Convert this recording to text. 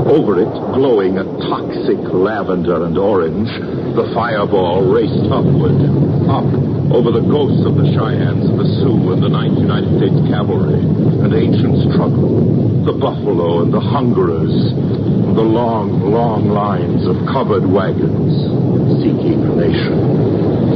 Over it, glowing a toxic lavender and orange, the fireball raced upward, up, over the ghosts of the Cheyennes of the Sioux and the 9th United States Cavalry, and ancient struggle, the buffalo and the hungerers, the long, long lines of covered wagons seeking a nation.